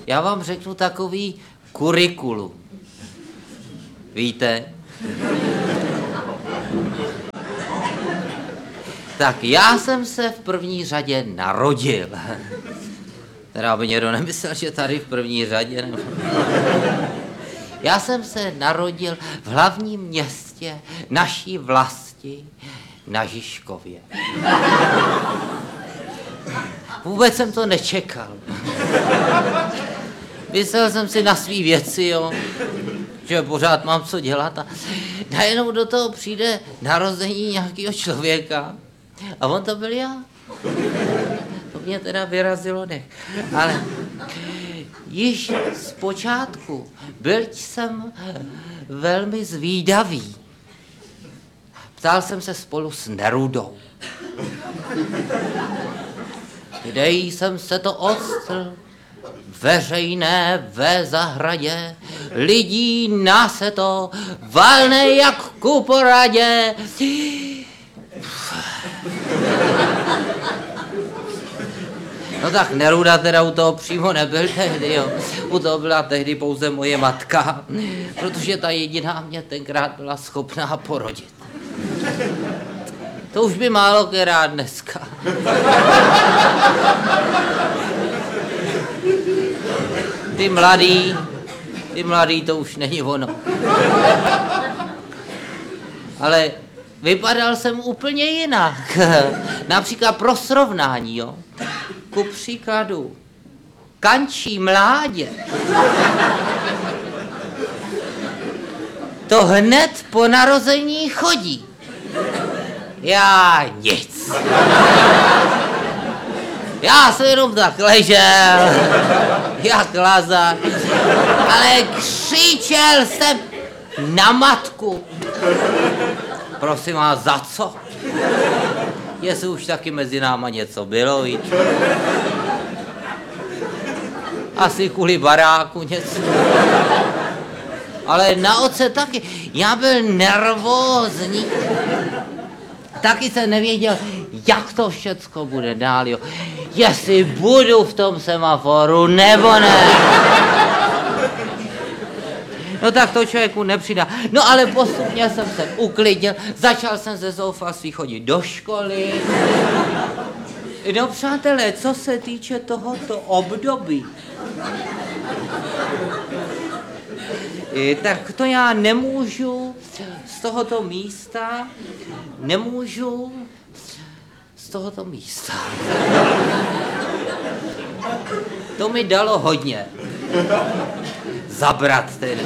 Já vám řeknu takový kurikulum. Víte? Tak já jsem se v první řadě narodil. Teda by někdo nemyslel, že tady v první řadě. Nebo... Já jsem se narodil v hlavním městě naší vlasti na Žižkově. Vůbec jsem to nečekal. Myslel jsem si na svý věci, jo, že pořád mám co dělat a najednou do toho přijde narození nějakého člověka a on to byl já. To mě teda vyrazilo nech. Ale již zpočátku byl jsem velmi zvídavý. Ptal jsem se spolu s Nerudou. Kde jsem se to odstřel? Veřejné ve zahradě, lidí na se to, valné jak ku poradě. No tak Neruda teda u toho přímo nebyl tehdy, jo. U toho byla tehdy pouze moje matka, protože ta jediná mě tenkrát byla schopná porodit. To už by málo která dneska. Ty mladý to už není ono. Ale vypadal jsem úplně jinak. Například pro srovnání, jo. Ku příkladu, kančí mládě. To hned po narození chodí. Já nic. Já jsem jenom tak ležel, jak Lazar, ale křičel jsem na matku. Prosím vás, za co? Jestli už taky mezi náma něco bylo, víš? Asi kvůli baráku něco. Ale na otce taky. Já byl nervózní. Taky jsem nevěděl, jak to všecko bude dál, jo. Jestli budu v tom semaforu, nebo ne. No tak to člověku nepřidá. No ale postupně jsem se uklidnil, začal jsem ze zoufalství chodit do školy. No přátelé, co se týče tohoto období, tak to já nemůžu z tohoto místa, To mi dalo hodně. Zabrat tedy.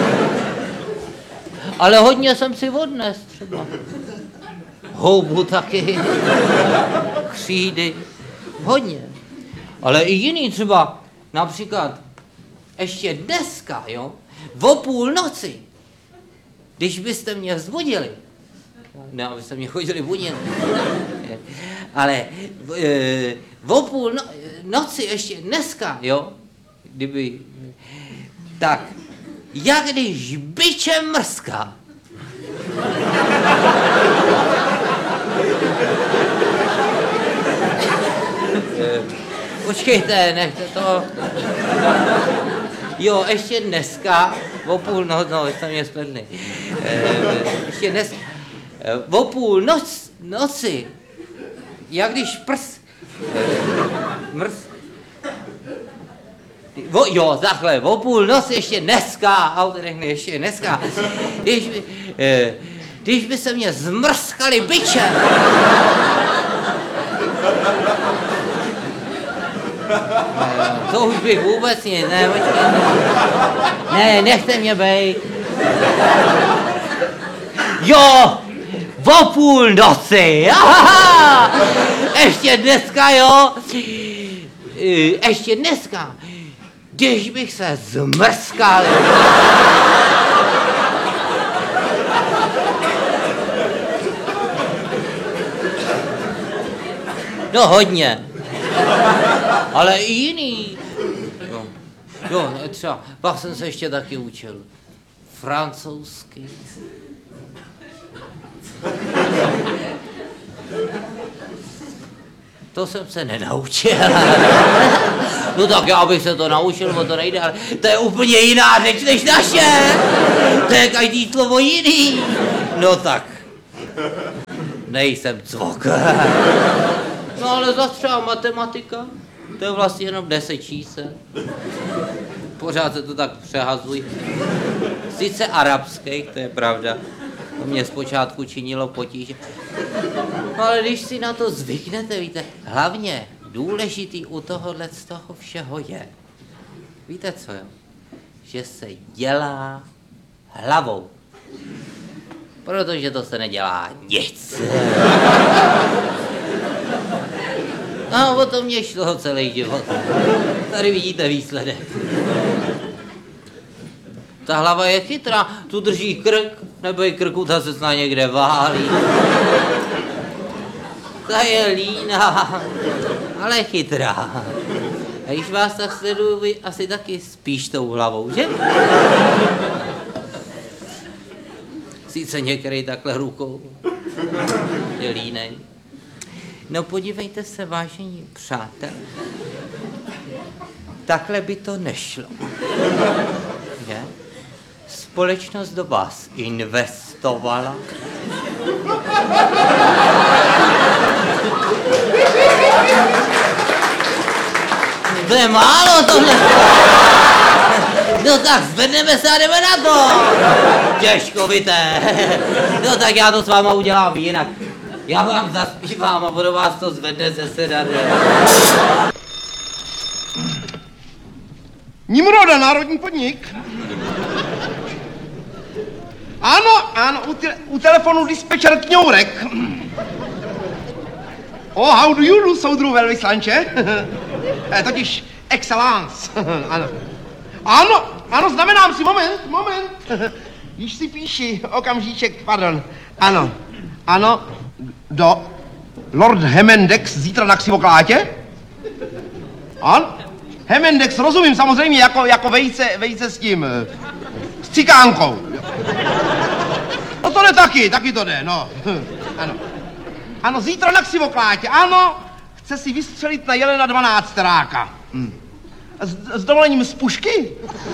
Ale hodně jsem si odnes třeba. Houbu taky. Křídy. Hodně. Ale i jiný třeba. Například ještě dneska, jo, o půlnoci, když byste mě vzbudili, ne, abyste mě chodili budit, ale o půlnoci ještě dneska, jo, kdyby, tak, jak když bičem mrská. Počkejte, nechte to. Jo, ještě dneska, o půlnoci, no, jste mě spletli. Ještě dneska, o půlnoci, jak když jo, takhle, o půlnoci ještě dneska, auto řekne ještě dneska, když by se mě zmrskali bičem. To už bych vůbec nic, ne, ne, nechte mě bejt. Jo, o půlnoci, aha, ještě dneska, jo, ještě dneska, když bych se zmrskal. No hodně. Ale i jiný. Jo, třeba, pak jsem se ještě taky učil. Francouzsky. To jsem se nenaučil. No tak já bych se to naučil, bo to nejde, ale to je úplně jiná řeč než naše. To je každý slovo jiný. No tak. Nejsem cvok. No ale zase třeba matematika, to je vlastně jenom 10 čísel. Pořád se to tak přehazují. Sice arabských, to je pravda. To mě zpočátku činilo potíže. No ale když si na to zvyknete, víte, hlavně důležitý u tohohle z toho všeho je. Víte co jo? Že se dělá hlavou. Protože to se nedělá nic. No, o to mě šlo celý život. Tady vidíte výsledek. Ta hlava je chytrá, tu drží krk, nebo je krku, ta se zná někde válí. Ta je líná, ale chytrá. A když vás tak sleduju, vy asi taky spíš tou hlavou, že? Sice některý takhle rukou je línej. No podívejte se, vážení přátelé, takhle by to nešlo. Je? Společnost do vás investovala. To je málo tohle. No tak zvedneme se a jdeme na to. Těžkovité. No tak já to s váma udělám jinak. Já vám zaspívám a budu vás to zvedne ze sedadla. Nimroda, národní podnik. Ano, u telefonu dispečer Kňourek. Oh, how do you do, soudru velvyslanče? Totiž excellence. Ano, znamenám si, moment. Již si píši, okamžíček, pardon. Ano, do Lord Hemendex zítra na Ksivoklátě? Ano, Hemendex, rozumím, samozřejmě, jako vejce s tím, s cikánkou. No to jde taky to jde, no. Ano, zítra na Ksivoklátě, ano, chce si vystřelit na jelena 12 ráka. S dovolením z pušky?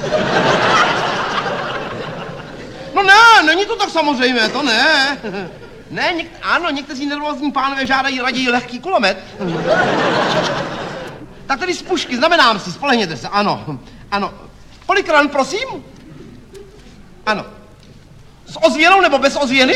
No ne, není to tak samozřejmě, to ne. Ne, někteří nervózní pánové žádají raději lehký kulomet. Tak tedy z pušky, znamenám si, spolehněte se, ano. Polikran, prosím? Ano. S ozvěnou nebo bez ozvěny?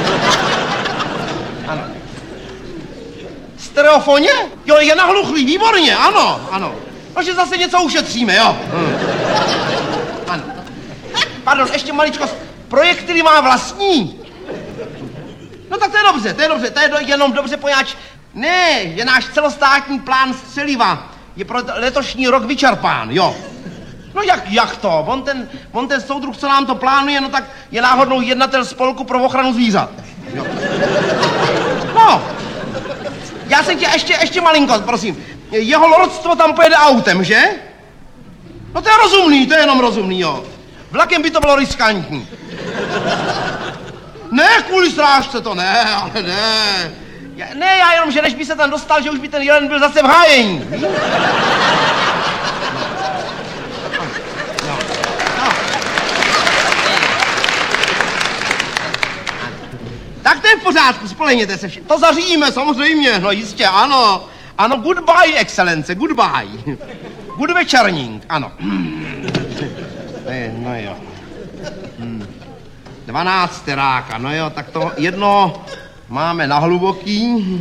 Ano. Stereofoně? Jo, je nahluchlý, výborně, ano. Takže zase něco ušetříme, jo. Ano. Pardon, ještě maličkost. Projektily má vlastní. No tak to je dobře, to je jenom dobře poněvadž. Ne, je náš celostátní plán střeliva. Je pro letošní rok vyčerpán, jo. No jak to? On ten soudruh, co nám to plánuje, no tak je náhodnou jednatel spolku pro ochranu zvířat. Jo. No, já jsem tě ještě malinko, prosím. Jeho lordstvo tam pojede autem, že? No to je rozumný, to je jenom rozumný, jo. Vlakem by to bylo riskantní. Ne, kvůli strážce to ne, ale ne. Já jenom, že než by se tam dostal, že už by ten jelen byl zase v hájení. Tak to je v pořádku, spolehněte se všichni. To zařídíme, samozřejmě, no jistě, ano. Ano, goodbye, excelence, goodbye. Good večerník, ano. No jo. 12 ráka, no jo, tak to jedno máme na hluboký.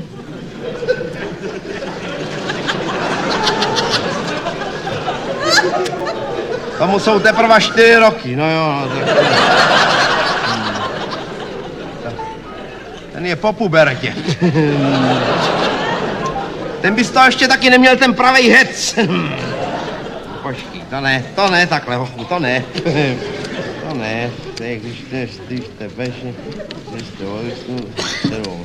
Tomu jsou teprve 4 roky, no jo. Ten je po pubertě. Ten bys to ještě taky neměl ten pravej hec. Počkej, to ne takhle, hochu, to ne. To ne, to je, když tebe, když to sebou.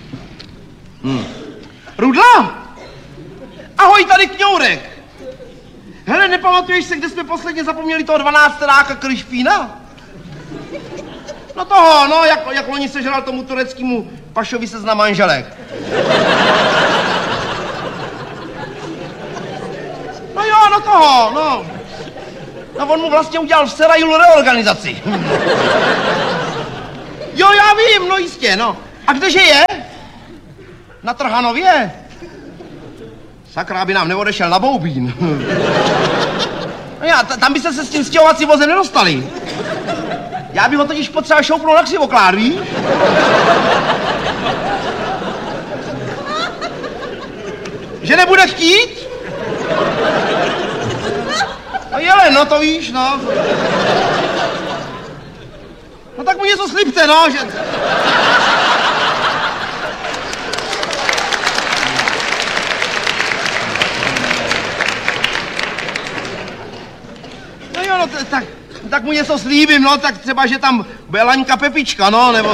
Rudla! Ahoj, tady Kňourek. Hele, nepamatuješ se, kde jsme posledně zapomněli toho 12 ráka Kryšpína? No toho, no, jak loni sežral tomu tureckému pašovi se zna manželek. No no toho, no. No on mu vlastně udělal v Serajulu reorganizaci. Jo, já vím, no jistě, no. A kdeže je? Na Trhanově? Sakra, aby nám neodešel na Boubín. No já, tam byste se s tím stěhovacím vozem nedostali. Já bych ho totiž potřeba šoupnout na křivoklád, víš? Že nebude chtít? No jele, no to víš, no. No tak mu něco slibte, no, že... No jo, no tak mu něco slíbím, no, tak třeba, že tam bude Laňka Pepička, no, nebo...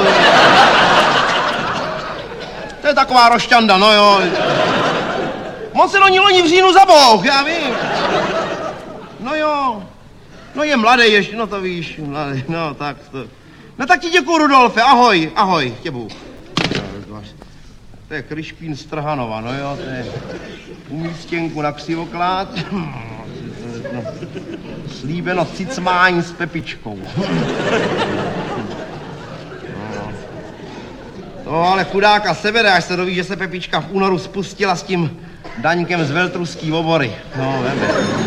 To je taková rošťanda, no jo. Moc se do ní loni v říjnu zaboh, já vím. No jo. No je mladý ještě, no to víš, mladý, no tak to... No tak ti děkuju, Rudolfe, ahoj, ahoj, těbu. To je Krišpín z Trhanova, no jo, to je umístěnku na křivoklád. No, slíbeno cicmání s Pepičkou. No, ale chudáka sebere, až se doví, že se Pepička v únoru spustila s tím Daňkem z Veltruský obory. No, veme.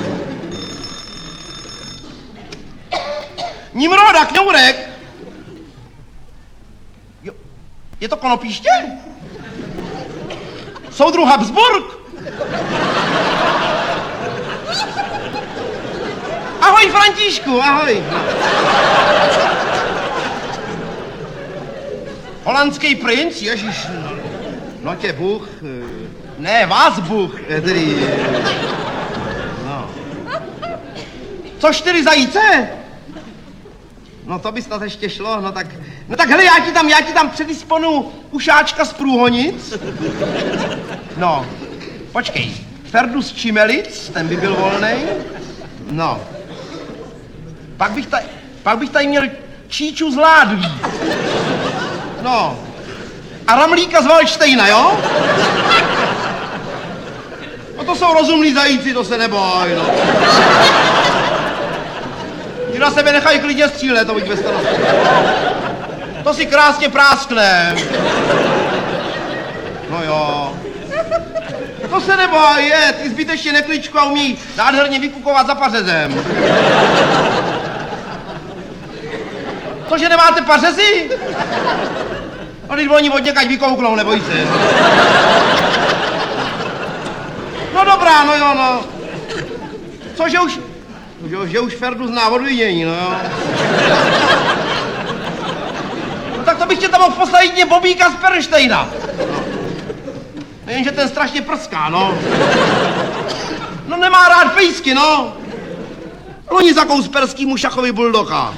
Nimroda, Kňourek! Jo, je to Konopíště? Soudruh Habsburg? Ahoj, Františku, ahoj. Holandský princ, ježiš. No tě Bůh, ne, vás Bůh, tedy. No. Co 4 zajíce? No to by snad ještě šlo, no tak hele, já ti tam předisponu ušáčka z Průhonic. No, počkej, Ferdus Čimelic, ten by byl volnej. No, pak bych tady měl Číču z Ládví. No, a Ramlíka z Valštejna, jo? No to jsou rozumní zajíci, to se neboj, no. Ti na sebe nechají klidně střílet, to buď bez starosti. To si krásně práskne. No jo. To se neboj, je, ty zbytečně nekličku a umí nádherně vykukovat za pařezem. To, že nemáte pařezy? No, když oni od někaď vykouknou, neboj se. No dobrá, no jo, no. Co, že už Ferdu zná odvidění, no jo. No tak to bych tě tam mohl poslat jedině Bobíka z Pernštejna. Nejenže ten strašně prská, no. No nemá rád pejsky, no. Loni zakous perskýmu šachovi buldoka.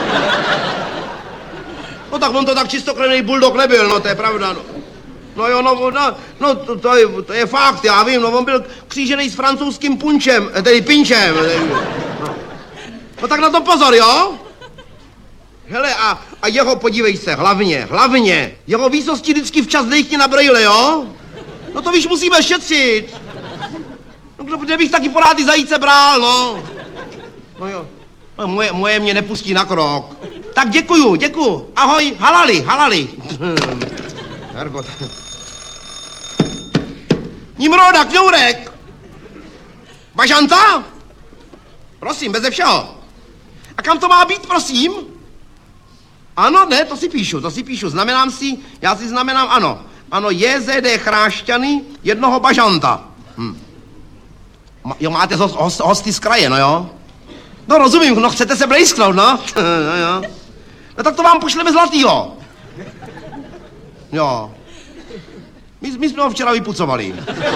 No tak on to tak čistokrevný buldok nebyl, no to je pravda, no. No jo, no to je fakt, já vím, no on byl křížený s francouzským punčem, tedy pinčem. No tak na to pozor, jo? Hele, a jeho, podívej se, hlavně, jeho výsosti vždycky včas dejchni na brejle, jo? No to víš, musíme šetřit. No kde bych taky porád ty zajíce bral, no. No jo, no, moje mě nepustí na krok. Tak děkuju. Ahoj, halali. Hergot. Nimroda, Kňourek. Bažanta? Prosím, beze všeho. A kam to má být, prosím? Ano, ne, to si píšu. Znamenám si, já si znamenám ano. Ano, JZD Chrášťany, jednoho bažanta. Jo, máte hosty z kraje, no jo? No rozumím, no chcete se blejsknout, no? No jo. No tak to vám pošleme zlatýho. Jo. My jsme ho včera vypucovali.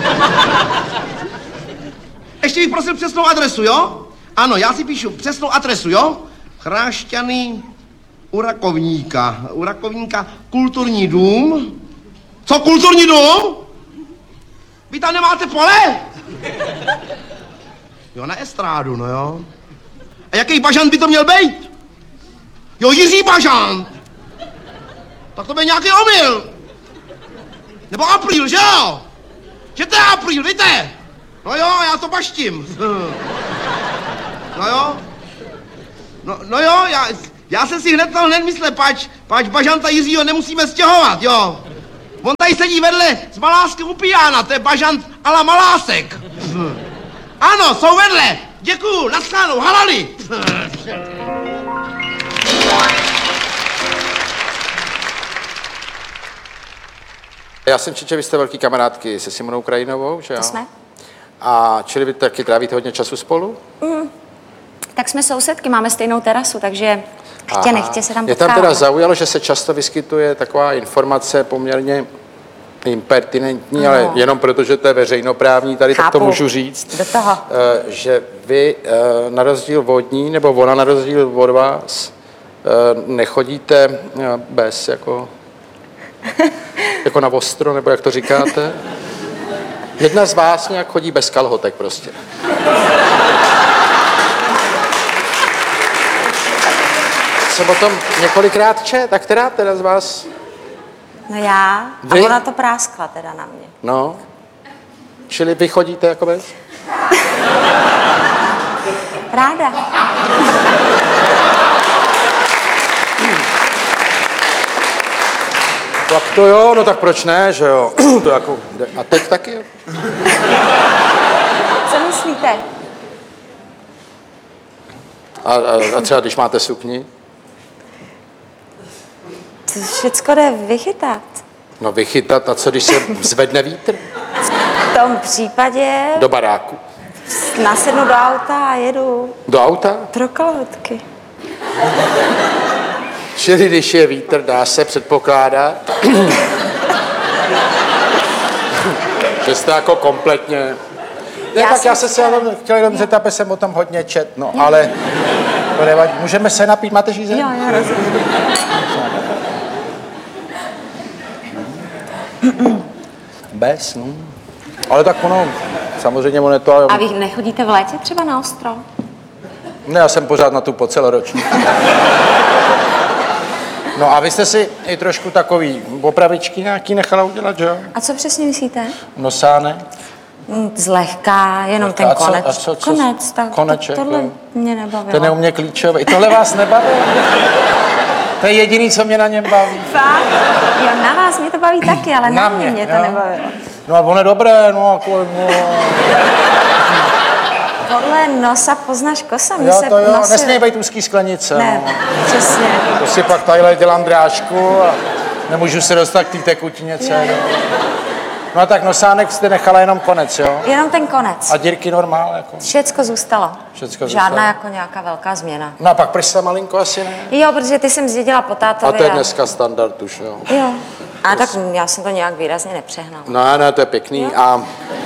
Ještě bych prosil přesnou adresu, jo? Ano, já si píšu přesnou adresu, jo? Chrášťany u Rakovníka, kulturní dům. Co, kulturní dům? Vy tam nemáte pole? Jo, na estrádu, no jo. A jaký bažant by to měl být? Jo, Jiří Bažant. Tak to byl nějaký omyl. Nebo Apríl, že jo? Že to je Apríl, víte? No jo, já to baštím. No jo. No jo, já jsem si hned myslel, páč bažanta Jiřího nemusíme stěhovat, jo. On tady sedí vedle s Maláskem u pijána, to je bažant a la Malásek. Ano, jsou vedle. Děkuju, naschledanou, halali. Já jsem četl, že vy jste velký kamarádky se Simonou Krajinovou, že jo? To jsme. A čili vy taky trávíte hodně času spolu? Tak jsme sousedky, máme stejnou terasu, takže chtě nechtě se tam Mě tam potkáváme. teda zaujalo, že se často vyskytuje taková informace poměrně impertinentní, ale jenom proto, že to je veřejnoprávní, tady tak to můžu říct. Do toho. Že vy na rozdíl od ní, nebo ona na rozdíl od vás, nechodíte bez, jako na ostro, nebo jak to říkáte? Jedna z vás nějak chodí bez kalhotek prostě. Jsem o tom několikrát čet, tak která teda z vás? No já, Vy? a ona to práskla teda na mě. No, čili vy chodíte jako bez? Ráda. Tak to jo, no tak proč ne, že jo? To jako, a teď taky jo? Co myslíte? A třeba když máte sukni? To všecko jde vychytat. No vychytat, a co když se zvedne vítr? V tom případě Do baráku? nasednu do auta a jedu Do auta? pro kalhotky. Čili když je vítr, dá se předpokládat, že jste jako kompletně... Ne, Já tak jsem já jsem se chtěl jenom zeptat, protože jsem o tom hodně čet, no, ale to nevadí. Můžeme se napít, máte žízeň? Jo, rozumím. Bez, no. Ale tak ono, samozřejmě ono je to... A vy nechodíte v létě třeba na ostrov? Ne, já jsem pořád na tu po celoroční. No a vy jste si i trošku takový opravičky nějaký nechala udělat, že jo? A co přesně myslíte? Nosánek? Zlehka, jenom ten A co- konec. a co- Konec, tak koneček, tohle jo. mě nebavilo. To neumě klíčové. I tohle vás nebaví? To je jediný, co mě na něm baví. Fakt? Jo, na vás mě to baví taky, ale na mě to jo. nebavilo. No a ono je dobré, no jako... No. Podle nosa poznáš kosa. Mě Jo, se to jo, nosy- nesmí být úzký sklenice. Ne, No. přesně. To si pak tadyhle dělám drážku a nemůžu se dostat k té tekutině celé. No a tak nosánek jste nechala jenom konec, jo? Jenom ten konec. A dírky normál, jako? Všecko zůstalo. Všecko Žádná zůstalo. jako nějaká velká změna. No a pak prsa malinko asi ne? Jo, protože ty jsem zdědila po A tátovi. to je dneska standard už, jo? Jo. A tak já jsem to nějak výrazně nepřehnala. No, ne, to je pěkný. Jo. A...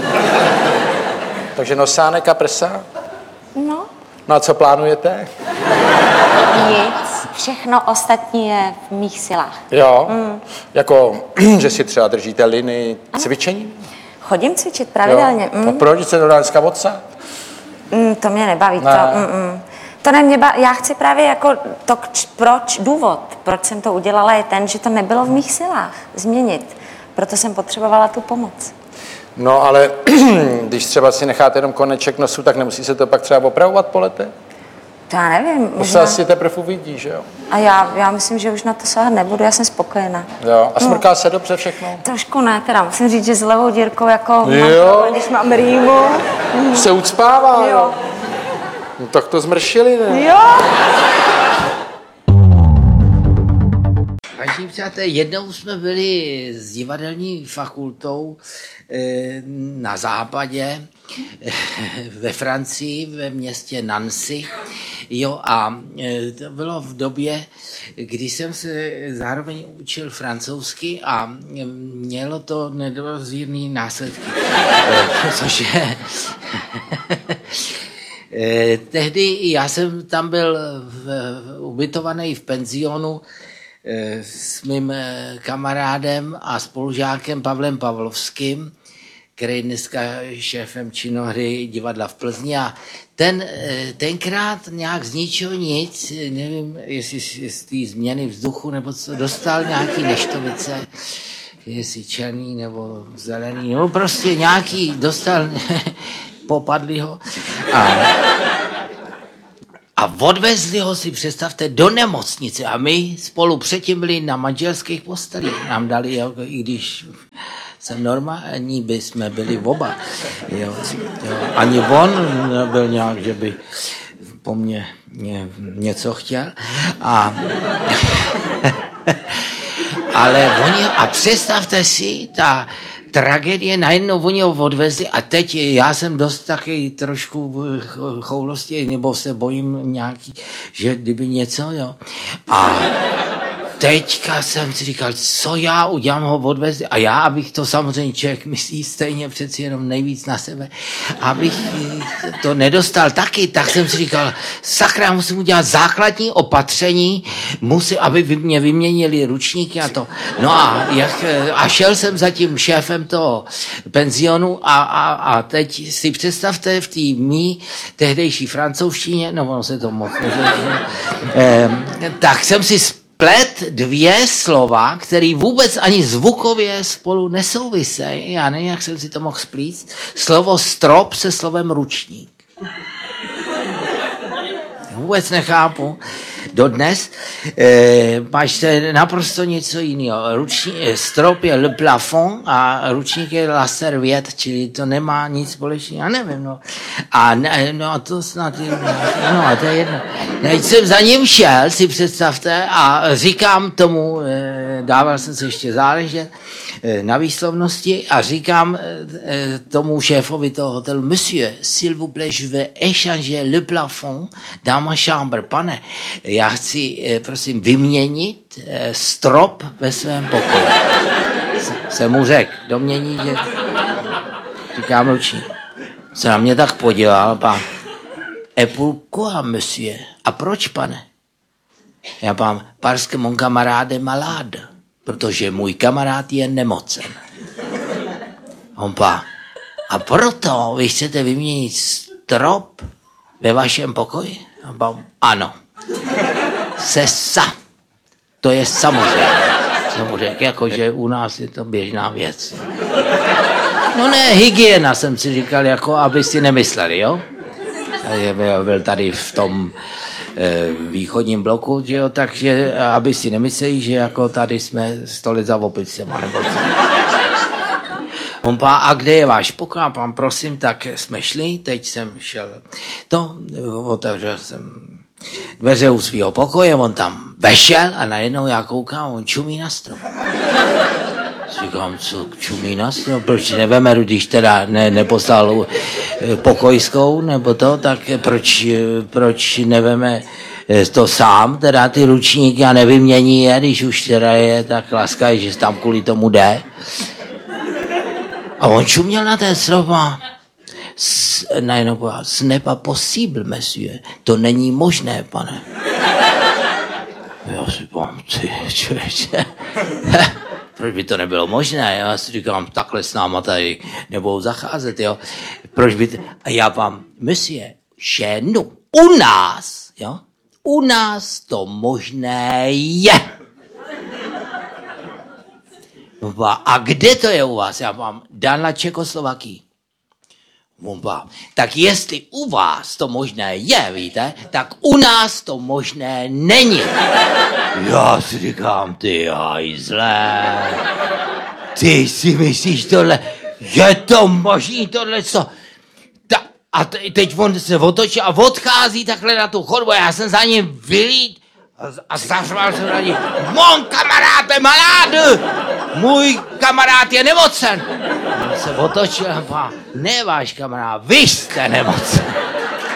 Takže nosánek a prsa? No, No a co plánujete? nic. Všechno ostatní je v mých silách. Jo, jako, že si třeba držíte liny cvičení? Chodím cvičit pravidelně. A proč se to dá dneska odsát? To mě nebaví. Ne. To ne, já chci právě jako to, proč jsem to udělala, je ten, že to nebylo v mých silách změnit. Proto jsem potřebovala tu pomoc. No ale když třeba si necháte jenom koneček nosu, tak nemusí se to pak třeba opravovat po letech? To já nevím. To se asi teprve uvidí, že jo? A já myslím, že už na to sahat nebudu, já jsem spokojená. Jo. A smrká se dobře všechno? Trošku ne, teda musím říct, že s levou dírkou jako Jo. mám, když mám rýmu. Se ucpává, Jo. jo? No, tak to zmršili, ne? Jo. Vážení přátelé, jednou jsme byli s divadelní fakultou na západě ve Francii, ve městě Nancy. Jo, a to bylo v době, kdy jsem se zároveň učil francouzsky a mělo to nedozírný následky. Protože tehdy já jsem tam byl ubytovaný v penzionu s mým kamarádem a spolužákem Pavlem Pavlovským, který je dneska šéfem činohry divadla v Plzni, a tenkrát nějak z ničeho nic, nevím, jestli z té změny vzduchu nebo co, dostal nějaký neštovice, jestli černý nebo zelený, no prostě nějaký dostal popadli ho. A odvezli ho, si představte, do nemocnice. A my spolu předtím byli na manželských postelích. Nám dali, jako, i když jsem normální, by jsme byli oba. Jo. Ani on nebyl nějak, že by po mně něco chtěl. Ale oni, a představte si, ta tragédie, najednou oni ho odvezli a teď já jsem dost taky trošku choulosti, nebo se bojím nějaký, že kdyby něco, jo. A teďka jsem si říkal, co já udělám, ho odvezli. A já, abych to samozřejmě člověk myslí stejně přeci jenom nejvíc na sebe, abych to nedostal taky, tak jsem si říkal, sakra, musím udělat základní opatření, aby mě vyměnili ručníky a to. No a šel jsem za tím šéfem toho penzionu a teď si představte v té mý tehdejší francouzštině, no ono se to moc tak jsem si plet dvě slova, které vůbec ani zvukově spolu nesouvisejí. Já nevím, jak jsem si to mohl splíct. Slovo strop se slovem ručník. Vůbec nechápu. Dodnes máš naprosto něco jiného. Strop je le plafond a ručník je la serviette, čili to nemá nic společného. Já nevím, no. A no, to snad je, no, to je jedno. Teď jsem za ním šel, si představte, a říkám tomu, dával jsem se ještě záležet na výslovnosti a říkám tomu šéfovi toho hotelu, monsieur, s'il vous plaît, je vais échanger le plafond dans ma chambre. Pane, já chci, prosím, vyměnit strop ve svém pokoji. Jsem mu řekl, domění, že říkám ručník. Se na mě tak podíval, pán. Et pourquoi, monsieur? A proč, pane? Já pán, parce que mon camarade est malade. Protože můj kamarád je nemocen. On pán, a proto vy chcete vyměnit strop ve vašem pokoji? A pán, ano. C'est ça. To je samozřejmě. Jsem mu řekl, jakože u nás je to běžná věc. No ne, hygiena, jsem si říkal, jako aby si nemysleli, jo? Byl tady v tom východním bloku, že jo, takže aby si nemysleli, že jako tady jsme 100 let za opicema, nebo co. On pá, a kde je váš pokoj? Pán, prosím, tak jsme šli, teď jsem šel, otevřel jsem dveře u svého pokoje, on tam vešel a najednou já koukám, on čumí na strop. Říkám, co čumí na strop, proč nevemeru, když teda neposlal pokojskou, nebo to, tak proč neveme to sám, teda ty ručníky a nevymění je, když už teda je tak laskavý, že tam kvůli tomu jde. A on čuměl na ten strop a najednou povedal, ce n'est pas possible, monsieur, to není možné, pane. Já si pám, ty člověče, proč by to nebylo možné? Já si říkám, takhle s náma tady nebudou zacházet, jo. Proč by a já vám, monsieur, chez nous, u nás, jo, u nás to možné je. A kde to je u vás? Já vám, dál na Čekoslovakii. Tak jestli u vás to možné je, víte, tak u nás to možné není. Já si říkám, ty hajzle, ty si myslíš tohle, je to možný tohle, co? A teď on se otočí a odchází takhle na tu chodbu a já jsem za ním vylít a zařval jsem na ní, mon kamarád je malade, můj kamarád je nemocen. On se otočil a pán, ne váš kamarád, vy jste nemocen.